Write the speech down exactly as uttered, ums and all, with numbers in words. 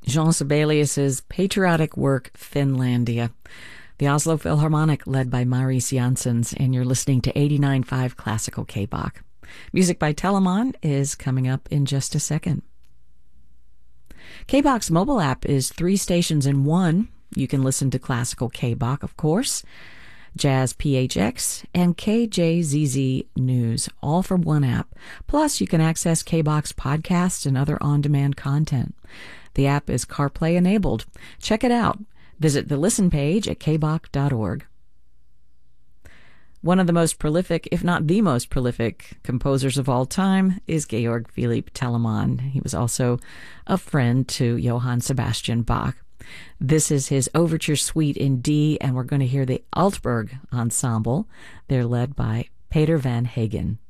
Jean Sibelius's patriotic work, Finlandia. The Oslo Philharmonic, led by Maurice Janssens, and you're listening to eighty-nine point five Classical K-Bach. Music by Telemann is coming up in just a second. K-Bach's mobile app is three stations in one. You can listen to Classical K-Bach, of course, Jazz P H X, and K J Z Z News, all from one app. Plus, you can access K-Bach's podcasts and other on-demand content. The app is CarPlay enabled. Check it out. Visit the listen page at k bach dot org. One of the most prolific, if not the most prolific, composers of all time is Georg Philipp Telemann. He was also a friend to Johann Sebastian Bach. This is his Overture Suite in D, and we're going to hear the Altberg Ensemble. They're led by Peter Van Hagen.